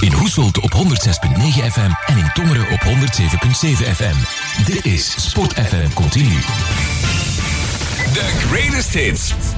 In Hoeselt op 106.9 FM en in Tongeren op 107.7 FM. Dit is Sport FM Continu. The greatest hits.